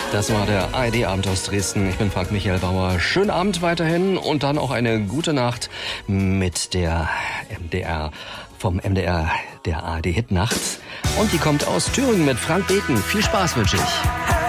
Das war der ARD-Abend aus Dresden. Ich bin Frank Michael Bauer. Schönen Abend weiterhin und dann auch eine gute Nacht mit der vom MDR, der ARD-Hit Nacht. Und die kommt aus Thüringen mit Frank Beten. Viel Spaß wünsche ich.